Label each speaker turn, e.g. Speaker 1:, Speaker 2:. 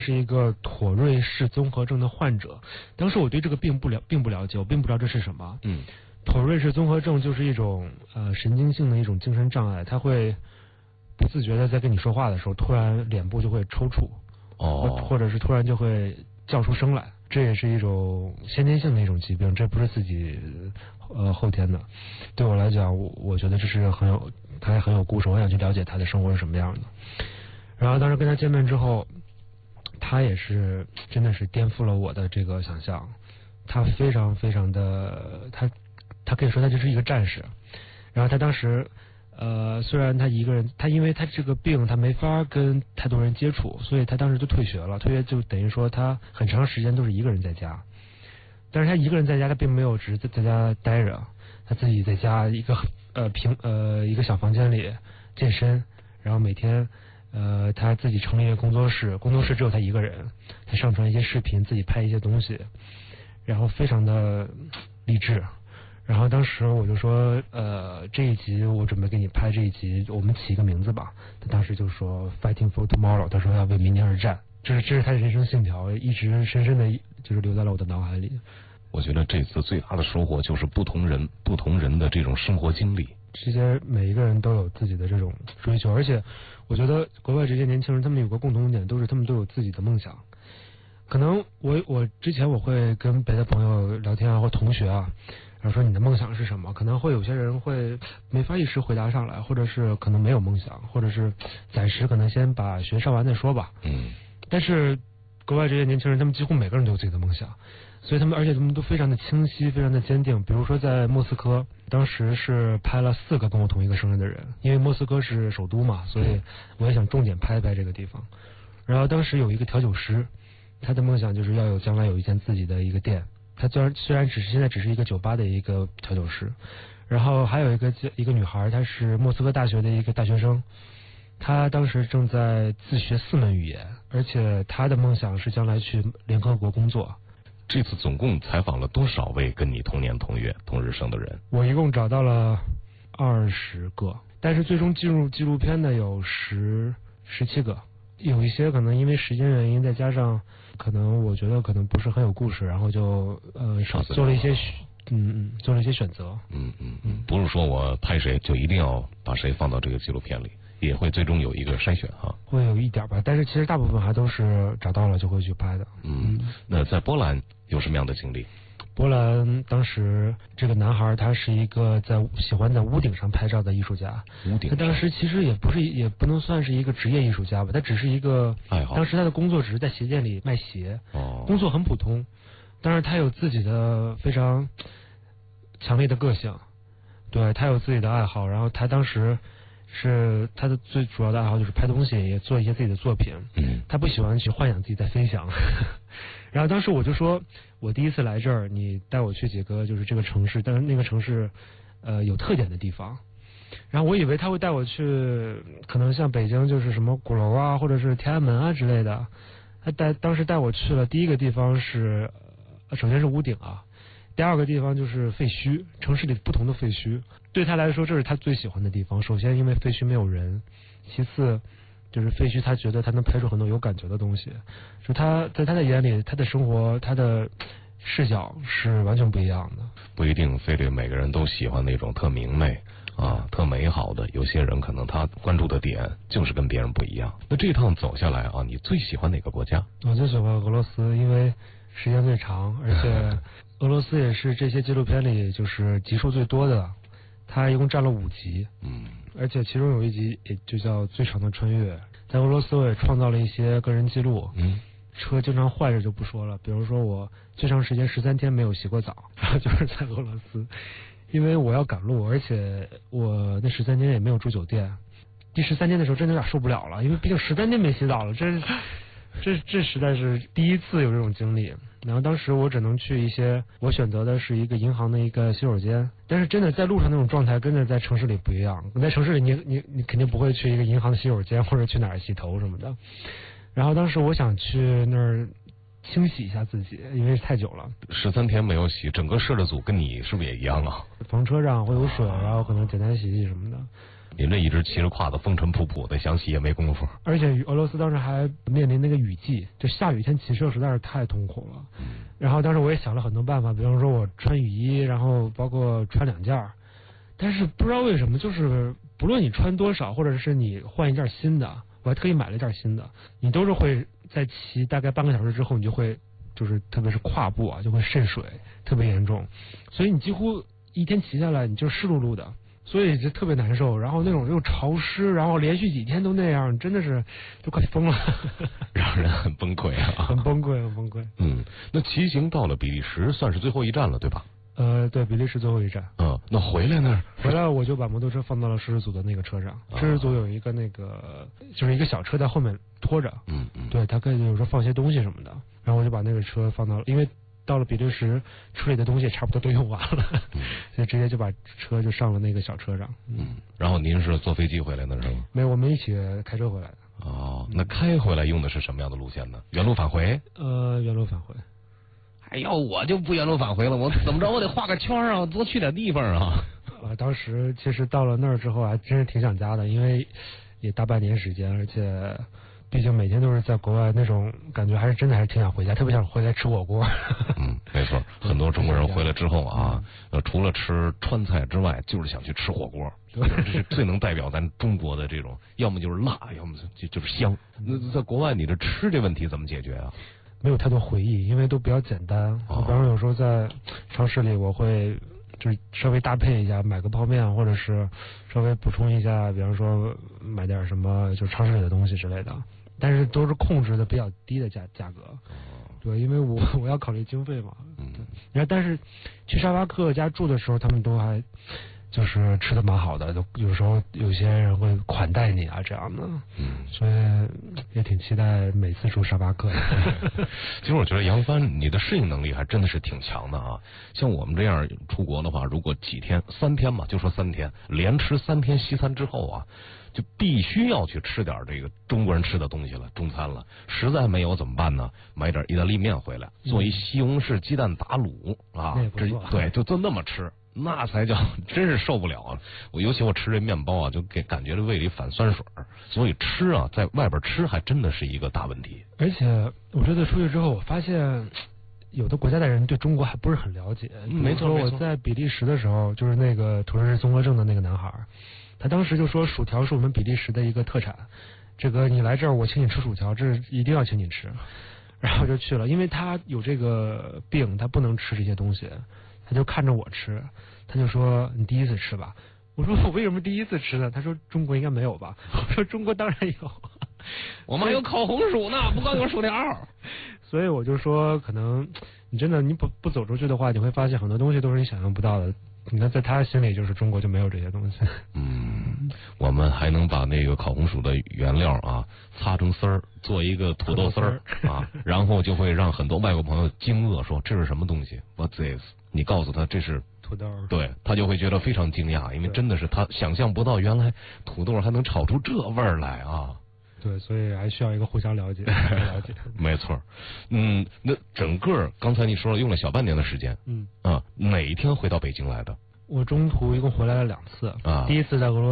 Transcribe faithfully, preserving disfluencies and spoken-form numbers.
Speaker 1: 是一个妥瑞氏综合症的患者。当时我对这个病不了并不了解，我并不知道这是什么。
Speaker 2: 嗯，
Speaker 1: 妥瑞氏综合症就是一种呃神经性的一种精神障碍，它会不自觉的在跟你说话的时候，突然脸部就会抽搐，
Speaker 2: 哦，
Speaker 1: 或者是突然就会叫出声来。这也是一种先天性的一种疾病，这不是自己呃后天的。对我来讲，我我觉得这是很有，他很有故事，我想去了解他的生活是什么样的。然后当时跟他见面之后，他也是真的是颠覆了我的这个想象。他非常非常的，他他可以说他就是一个战士。然后他当时呃虽然他一个人，他因为他这个病他没法跟太多人接触，所以他当时就退学了。退学就等于说他很长时间都是一个人在家。但是他一个人在家，他并没有只是在家待着，他自己在家一个呃平呃一个小房间里健身，然后每天呃他自己成立一个工作室，工作室只有他一个人，他上传一些视频，自己拍一些东西，然后非常的励志。然后当时我就说，呃，这一集我准备给你拍这一集，我们起一个名字吧。他当时就说 Fighting for Tomorrow， 他说要为明天而战，这是这是他的人生信条，一直深深的就是留在了我的脑海里。
Speaker 2: 我觉得这次最大的收获就是不同人不同人的这种生活经历。
Speaker 1: 这些每一个人都有自己的这种追求，而且我觉得国外这些年轻人他们有个共同点，都是他们都有自己的梦想。可能我我之前我会跟别的朋友聊天啊，或同学啊，然后说你的梦想是什么？可能会有些人会没法一时回答上来，或者是可能没有梦想，或者是暂时可能先把学上完再说吧。
Speaker 2: 嗯。
Speaker 1: 但是国外这些年轻人，他们几乎每个人都有自己的梦想，所以他们而且他们都非常的清晰，非常的坚定。比如说在莫斯科，当时是拍了四个跟我同一个生日的人，因为莫斯科是首都嘛，所以我也想重点拍一拍这个地方。然后当时有一个调酒师，他的梦想就是要有将来有一间自己的一个店。他虽然虽然只是现在只是一个酒吧的一个调酒师。然后还有一个一个女孩，她是莫斯科大学的一个大学生，她当时正在自学四门语言，而且她的梦想是将来去联合国工作。
Speaker 2: 这次总共采访了多少位跟你同年同月同日生的人？
Speaker 1: 我一共找到了二十个，但是最终进入纪录片的有十十七个。有一些可能因为时间原因，再加上可能我觉得可能不是很有故事，然后就呃少做了一些嗯嗯做了一些选择。
Speaker 2: 嗯嗯嗯，不是说我拍谁就一定要把谁放到这个纪录片里，也会最终有一个筛选哈。
Speaker 1: 会有一点吧，但是其实大部分还都是找到了就会去拍的。
Speaker 2: 嗯，那在波兰有什么样的经历？
Speaker 1: 波兰当时这个男孩他是一个在喜欢在屋顶上拍照的艺术家。
Speaker 2: 屋顶上，
Speaker 1: 他当时其实也不是也不能算是一个职业艺术家吧，他只是一个
Speaker 2: 爱好。
Speaker 1: 当时他的工作只是在鞋店里卖鞋，
Speaker 2: 哦，
Speaker 1: 工作很普通，但是他有自己的非常强烈的个性，对，他有自己的爱好。然后他当时是他的最主要的爱好就是拍东西，也做一些自己的作品。
Speaker 2: 嗯，
Speaker 1: 他不喜欢去幻想自己在飞翔。然后当时我就说，我第一次来这儿，你带我去几个就是这个城市，但是那个城市呃有特点的地方。然后我以为他会带我去，可能像北京就是什么鼓楼啊，或者是天安门啊之类的。他带当时带我去了第一个地方是，首先是屋顶啊，第二个地方就是废墟，城市里不同的废墟。对他来说，这是他最喜欢的地方。首先因为废墟没有人，其次就是废墟，他觉得他能拍出很多有感觉的东西。就他在他的眼里，他的生活，他的视角是完全不一样的。
Speaker 2: 不一定非得每个人都喜欢那种特明媚啊、特美好的。有些人可能他关注的点就是跟别人不一样。那这趟走下来啊，你最喜欢哪个国家？
Speaker 1: 我最喜欢俄罗斯，因为时间最长，而且俄罗斯也是这些纪录片里就是集数最多的。它一共占了五集，
Speaker 2: 嗯，
Speaker 1: 而且其中有一集也就叫最长的穿越。在俄罗斯我也创造了一些个人记录，
Speaker 2: 嗯，
Speaker 1: 车经常坏着就不说了，比如说我最长时间十三天没有洗过澡，然后就是在俄罗斯，因为我要赶路，而且我那十三天也没有住酒店。第十三天的时候真的有点受不了了，因为毕竟十三天没洗澡了，这这这实在是第一次有这种经历。然后当时我只能去一些，我选择的是一个银行的一个洗手间，但是真的在路上那种状态跟着在城市里不一样。在城市里你你你肯定不会去一个银行的洗手间或者去哪儿洗头什么的。然后当时我想去那儿清洗一下自己，因为太久了，
Speaker 2: 十三天没有洗，整个摄制组跟你是不是也一样啊？
Speaker 1: 房车上会有水，然后可能简单洗洗什么的。
Speaker 2: 您这一直骑着胯子风尘仆仆的，想洗也没工夫。
Speaker 1: 而且俄罗斯当时还面临那个雨季，就下雨天骑车实在是太痛苦了。然后当时我也想了很多办法，比方说我穿雨衣，然后包括穿两件儿。但是不知道为什么，就是不论你穿多少，或者是你换一件新的，我还特意买了一件新的，你都是会在骑大概半个小时之后，你就会就是特别是胯部啊就会渗水，特别严重，所以你几乎一天骑下来你就湿漉漉的。所以就特别难受，然后那种又潮湿，然后连续几天都那样，真的是就快疯了，
Speaker 2: 让人很崩溃啊，
Speaker 1: 很崩溃，很崩溃。
Speaker 2: 嗯，那骑行到了比利时，算是最后一站了，对吧？
Speaker 1: 呃，对，比利时最后一站。
Speaker 2: 嗯，那回来呢？
Speaker 1: 回来我就把摩托车放到了摄氏组的那个车上，摄氏组有一个那个就是一个小车在后面拖着，
Speaker 2: 嗯嗯，
Speaker 1: 对，他可以有时候放些东西什么的，然后我就把那个车放到了，因为到了比利时车里的东西差不多都用完了，嗯、所以直接就把车就上了那个小车上。
Speaker 2: 嗯，然后您是坐飞机回来的是吗？
Speaker 1: 没有，我们一起开车回来的。
Speaker 2: 哦，那开回来用的是什么样的路线呢？原路返回？
Speaker 1: 呃，原路返回。
Speaker 2: 哎要我就不原路返回了，我怎么着我得画个圈啊，多去点地方啊。
Speaker 1: 啊，当时其实到了那儿之后还真是挺想家的，因为也大半年时间，而且毕竟每天都是在国外，那种感觉还是真的还是挺想回家，特别想回来吃火锅。
Speaker 2: 嗯，没错，很多中国人回来之后啊，呃，除了吃川菜之外，就是想去吃火锅，这是最能代表咱中国的这种，要么就是辣，要么就就是香。那在国外，你这吃这问题怎么解决啊？
Speaker 1: 没有太多回忆，因为都比较简单。我比方说有时候在超市里，我会就是稍微搭配一下，买个泡面，或者是稍微补充一下，比方说买点什么就超市里的东西之类的。但是都是控制的比较低的价价格，对，因为我我要考虑经费嘛。嗯。然后但是去沙巴克家住的时候，他们都还就是吃的蛮好的，都有时候有些人会款待你啊这样的。嗯。所以也挺期待每次住沙巴克的。
Speaker 2: 其实我觉得杨帆你的适应能力还真的是挺强的啊。像我们这样出国的话，如果几天三天嘛，就说三天连吃三天西餐之后啊。就必须要去吃点这个中国人吃的东西了，中餐了。实在没有怎么办呢？买点意大利面回来，做一西红柿鸡蛋打卤啊，这对，就就那么吃，那才叫真是受不了。我尤其我吃这面包啊，就给感觉这胃里反酸水，所以吃啊，在外边吃还真的是一个大问题。
Speaker 1: 而且我这次出去之后，我发现有的国家的人对中国还不是很了解。
Speaker 2: 嗯、没错，
Speaker 1: 我在比利时的时候，就是那个土生综合症的那个男孩。他当时就说薯条是我们比利时的一个特产，这个你来这儿我请你吃薯条，这一定要请你吃。然后就去了，因为他有这个病，他不能吃这些东西，他就看着我吃，他就说你第一次吃吧。我说我为什么第一次吃呢？他说中国应该没有吧。我说中国当然有，
Speaker 2: 我们还有烤红薯呢，不光有薯条。
Speaker 1: 所以我就说可能你真的你不不走出去的话，你会发现很多东西都是你想象不到的。你看，在他心里就是中国就没有这些东西。
Speaker 2: 嗯，我们还能把那个烤红薯的原料啊擦成丝儿，做一个土豆丝儿啊，然后就会让很多外国朋友惊愕，说这是什么东西 ？What's this？ 你告诉他这是
Speaker 1: 土豆，
Speaker 2: 对他就会觉得非常惊讶，因为真的是他想象不到，原来土豆还能炒出这味儿来啊。
Speaker 1: 对，所以还需要一个互相了解，了解。
Speaker 2: 没错，嗯，那整个刚才你说了用了小半年的时间，嗯啊，哪一天回到北京来的？
Speaker 1: 我中途一共回来了两次啊，第一次在俄罗斯。